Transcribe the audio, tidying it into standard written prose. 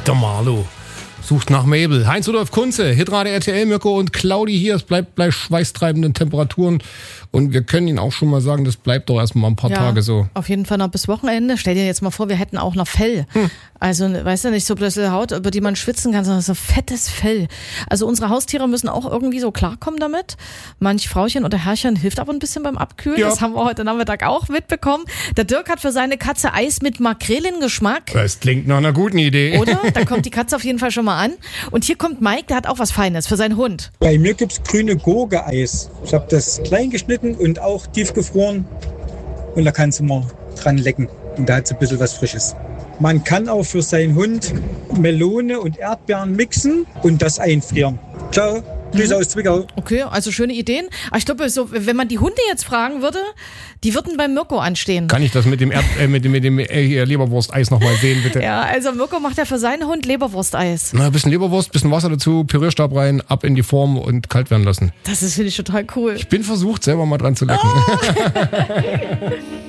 Der Marlo sucht nach Mabel. Heinz-Rudolf Kunze, Hitradio RTL, Mirko und Claudi hier. Es bleibt bei schweißtreibenden Temperaturen. Und wir können Ihnen auch schon mal sagen, das bleibt doch erstmal ein paar Tage so. Auf jeden Fall noch bis Wochenende. Stell dir jetzt mal vor, wir hätten auch noch Fell. Also, weißt du, nicht so bloße Haut, über die man schwitzen kann, sondern so fettes Fell. Also unsere Haustiere müssen auch irgendwie so klarkommen damit. Manch Frauchen oder Herrchen hilft aber ein bisschen beim Abkühlen. Ja. Das haben wir heute Nachmittag auch mitbekommen. Der Dirk hat für seine Katze Eis mit Makrelengeschmack. Das klingt nach einer guten Idee. Oder? Da kommt die Katze auf jeden Fall schon mal an. Und hier kommt Mike, der hat auch was Feines für seinen Hund. Bei mir gibt's grüne Gurke-Eis. Ich habe das klein geschnitten und auch tiefgefroren. Und da kannst du mal dran lecken. Und da hat es ein bisschen was Frisches. Man kann auch für seinen Hund Melone und Erdbeeren mixen und das einfrieren. Ciao. Grüße aus Zwickau. Okay, also schöne Ideen. Aber ich glaube, so, wenn man die Hunde jetzt fragen würde, die würden beim Mirko anstehen. Kann ich das mit dem Leberwursteis nochmal sehen, bitte? Ja, also Mirko macht ja für seinen Hund Leberwursteis. Na, ein bisschen Leberwurst, bisschen Wasser dazu, Pürierstab rein, ab in die Form und kalt werden lassen. Das ist, finde ich, total cool. Ich bin versucht, selber mal dran zu lecken. Oh.